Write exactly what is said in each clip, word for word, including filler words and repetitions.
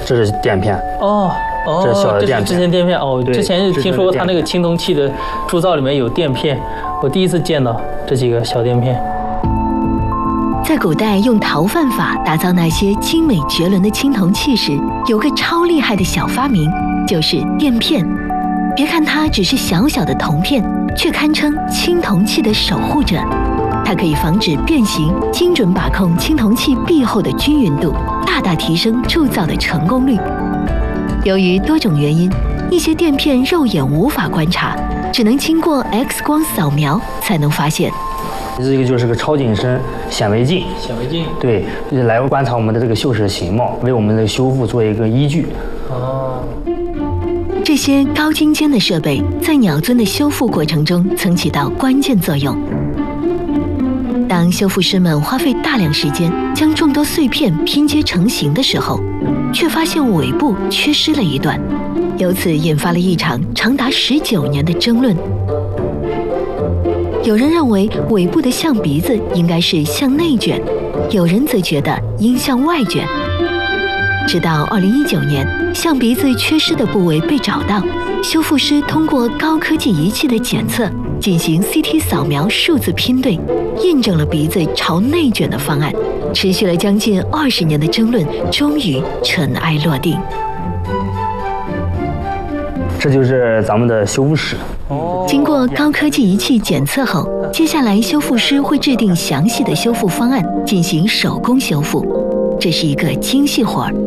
这是垫片。 哦哦， 这是小的垫片。 这是之前垫片哦，之前听说它那个青铜器的铸造里面有垫片，我第一次见到这几个小垫片。 在古代用陶范法打造那些精美绝伦的青铜器时，有个超厉害的小发明，就是垫片。别看它只是小小的铜片，却堪称青铜器的守护者。它可以防止变形，精准把控青铜器壁厚的均匀度，大大提升铸造的成功率。由于多种原因，一些垫片肉眼无法观察，只能经过 X 光扫描才能发现。 这个就是个超紧身显微镜， 显微镜， 对，来观察我们的这个锈蚀形貌，为我们的修复做一个依据。 哦。 这些高精尖的设备在鸟尊的修复过程中曾起到关键作用。当修复师们花费大量时间将众多碎片拼接成型的时候，却发现尾部缺失了一段，由此引发了一场长达十九年的争论。有人认为尾部的象鼻子应该是向内卷，有人则觉得应向外卷。直到二零一九年，象鼻子缺失的部位被找到，修复师通过高科技仪器的检测，进行 C T 扫描数字拼对，验证了鼻子朝内卷的方案。持续了将近二十年的争论，终于尘埃落定。 这就是咱们的修复室。 经过高科技仪器检测后，接下来修复师会制定详细的修复方案，进行手工修复。这是一个精细活儿。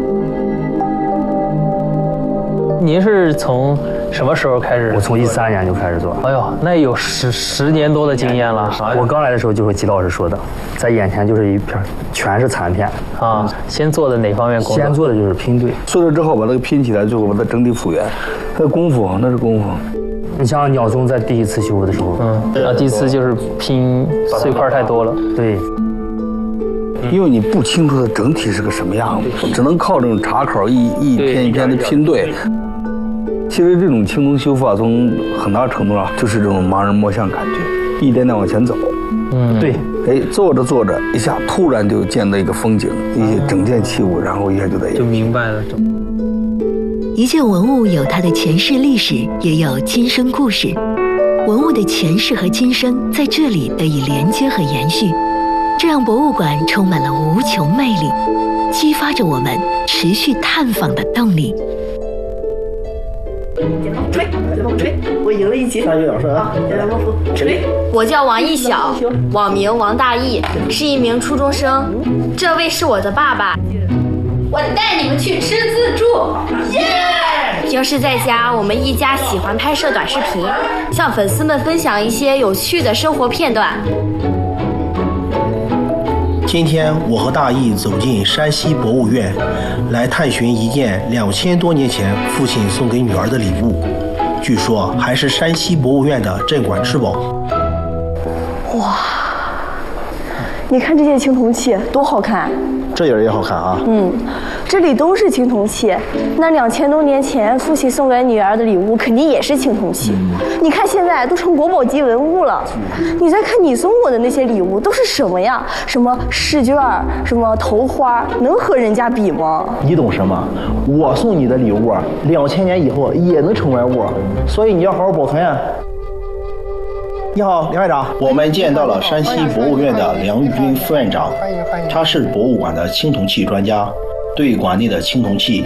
您是从什么时候开始？ 我从一三年就开始做。 哎呦，那有十十年多的经验了。 我刚来的时候就和吉老师说的，在眼前就是一片全是残片啊。先做的哪方面工作？ 先做的就是拼对， 碎了之后把那个拼起来，最后把它整体复原，那功夫那是功夫。 你像鸟宗在第一次修复的时候， 嗯，啊，第一次就是拼碎块太多了， 对。 因为你不清楚它整体是个什么样子，只能靠这种插口一一片一片的拼对。其实这种青铜修复啊，从很大程度上就是这种盲人摸象感觉，一点点往前走。 嗯， 对。 哎，做着做着，一下突然就见到一个风景，一些整件器物，然后一下就在就明白了。 一件文物有它的前世历史，也有今生故事。文物的前世和今生在这里得以连接和延续。这让博物馆充满了无穷魅力，激发着我们持续探访的动力。 吹，再帮我吹，我赢了一局。 下一个老师啊， 来王福吹。 我叫王艺晓，网名王大义，是一名初中生。这位是我的爸爸。我带你们去吃自助，耶！平时在家，我们一家喜欢拍摄短视频，向粉丝们分享一些有趣的生活片段。 今天我和大义走进山西博物院，来探寻一件两千多年前父亲送给女儿的礼物，据说还是山西博物院的镇馆之宝。 哇，你看这些青铜器多好看！ 这人也好看啊。 嗯，这里都是青铜器。那两千多年前父亲送给女儿的礼物，肯定也是青铜器。嗯、你看现在都成国宝级文物了。嗯、你再看你送我的那些礼物都是什么呀？什么试卷，什么头花，能和人家比吗？ 你懂什么？我送你的礼物，两千年以后也能成文物，所以你要好好保存啊。你好，梁院长。我们见到了山西博物院的梁玉军副院长，他是博物馆的青铜器专家，对馆内的青铜器